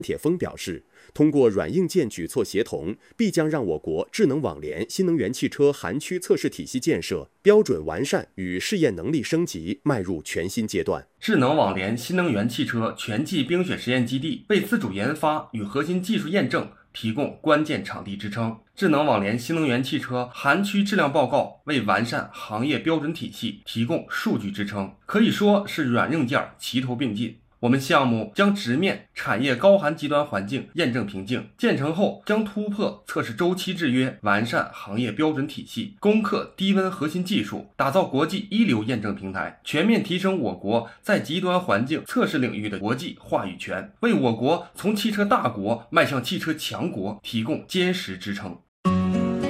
铁峰表示，通过软硬件举措协同，必将让我国智能网联新能源汽车涵区测试体系建设标准完善与试验能力升级迈入全新阶段。 智能网联新能源汽车全季冰雪实验基地为自主研发与核心技术验证提供关键场地支撑。智能网联新能源汽车涵区质量报告为完善行业标准体系提供数据支撑，可以说是软硬件齐头并进。我们项目将直面产业高寒极端环境验证瓶颈，建成后将突破测试周期制约，完善行业标准体系，攻克低温核心技术，打造国际一流验证平台，全面提升我国在极端环境测试领域的国际话语权，为我国从汽车大国迈向汽车强国提供坚实支撑。